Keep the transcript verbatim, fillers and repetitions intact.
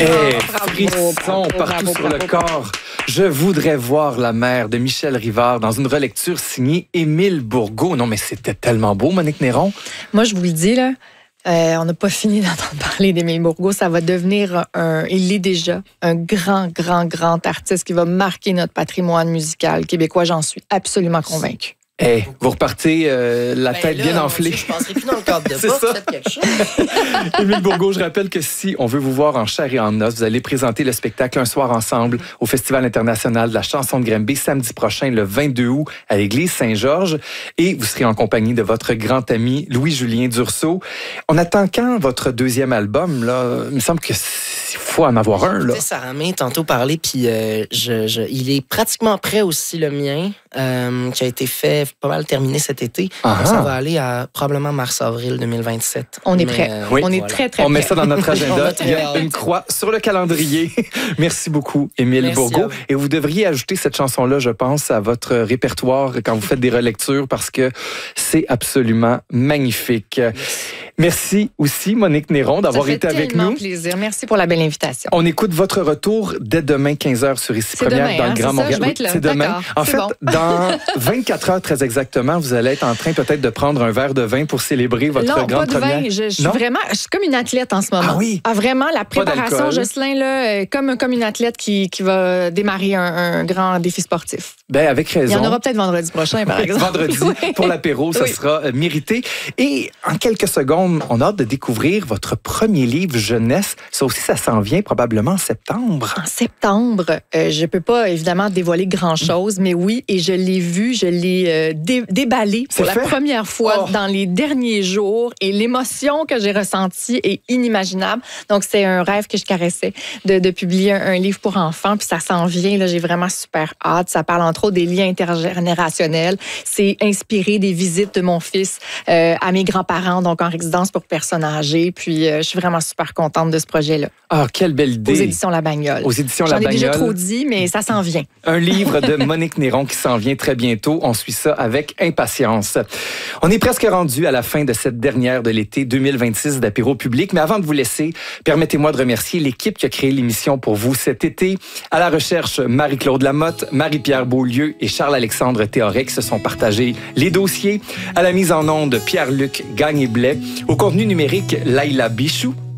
Hey, frisson partout bravo, sur bravo, le corps. Je voudrais voir la mer de Michel Rivard dans une relecture signée Émile Bourgault. Non, mais c'était tellement beau, Monique Néron. Moi, je vous le dis, là, euh, on n'a pas fini d'entendre parler d'Émile Bourgault. Ça va devenir un, il l'est déjà, un grand, grand, grand artiste qui va marquer notre patrimoine musical québécois. J'en suis absolument convaincue. Hey, vous repartez euh, la Ben tête là, bien mon enflée. Dieu, je penserai plus dans le cadre de C'est pas, ça. faites quelque chose. Émile Bourgault, je rappelle que si on veut vous voir en chair et en os, vous allez présenter le spectacle Un soir ensemble au Festival international de la chanson de Granby samedi prochain, le vingt-deux août, à l'église Saint-Georges. Et vous serez en compagnie de votre grand ami Louis-Julien Dursault. On attend quand votre deuxième album? Là? Il me semble que il faut en avoir un. Là. Sarah May, tantôt parlé, puis euh, je, je, il est pratiquement prêt aussi, le mien, euh, qui a été fait, pas mal terminé cet été. Ah-ha. Ça va aller à probablement mars-avril deux mille vingt-sept. On est Mais, prêt. euh, Oui. On est voilà. très, très On met prêt. ça dans notre On agenda. a Il y a très hâte. une croix sur le calendrier. Merci beaucoup, Émile Merci Bourgault. à vous. Et vous devriez ajouter cette chanson-là, je pense, à votre répertoire quand vous faites des relectures parce que c'est absolument magnifique. Merci aussi, Monique Néron, d'avoir été avec Ça fait tellement nous. plaisir. Merci pour la belle invitation. On écoute votre retour dès demain, quinze heures, sur Ici C'est Première, demain, dans hein, le c'est Grand ça, Montréal. je vais être là. C'est demain. D'accord, En c'est fait, bon. dans vingt-quatre heures très exactement, vous allez être en train peut-être de prendre un verre de vin pour célébrer votre non, grande pas de première. vin. Je, je suis Non? vraiment, je suis comme une athlète en ce moment. Ah oui? Ah, vraiment, la préparation, d'alcool. Jocelyn, là, euh, comme, comme une athlète qui, qui va démarrer un, un grand défi sportif. Ben, avec raison. Il y en aura peut-être vendredi prochain, par exemple. Vendredi, Oui. pour l'apéro, ça Oui. sera euh, mérité. Et en quelques secondes, on a hâte de découvrir votre premier livre jeunesse. Ça aussi, ça s'en vient probablement en septembre. En septembre, euh, je peux pas évidemment dévoiler grand-chose, mais oui, et je l'ai vu, je l'ai euh, dé- déballé pour C'est la fait? première fois Oh. dans les derniers jours, et l'émotion que j'ai ressentie est inimaginable. Donc, c'est un rêve que je caressais de, de publier un, un livre pour enfants, puis ça s'en vient, là, j'ai vraiment super hâte. Ça parle entre autres des liens intergénérationnels. C'est inspiré des visites de mon fils euh, à mes grands-parents, donc en résidence pour personnes âgées, puis euh, je suis vraiment super contente de ce projet-là. Ah, quelle belle idée. Aux éditions La Bagnole. Aux éditions J'en La ai déjà Bagnole. trop dit, mais ça s'en vient. Un livre de Monique Néron qui s'en vient très bientôt. On suit ça avec impatience. On est presque rendu à la fin de cette dernière de l'été deux mille vingt-six d'Apéro Public. Mais avant de vous laisser, permettez-moi de remercier l'équipe qui a créé l'émission pour vous cet été. À la recherche, Marie-Claude Lamotte, Marie-Pierre Beaulieu et Charles-Alexandre Théoret qui se sont partagés les dossiers. À la mise en onde, Pierre-Luc Gagné-Blais. Au contenu numérique, Laïla Bichou.